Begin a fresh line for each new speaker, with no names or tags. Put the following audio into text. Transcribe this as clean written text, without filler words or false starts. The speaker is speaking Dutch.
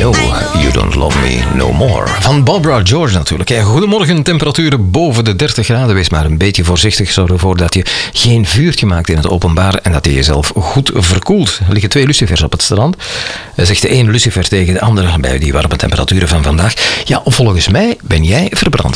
know you don't love me no more. Van Barbara George natuurlijk. Goedemorgen, temperaturen boven de 30 graden. Wees maar een beetje voorzichtig. Zorg ervoor dat je geen vuurtje maakt in het openbaar en dat je jezelf goed verkoelt. Er liggen 2 lucifers op het strand. Zegt de een lucifer tegen de andere bij die warme temperaturen van vandaag. Ja, volgens mij ben jij verbrand.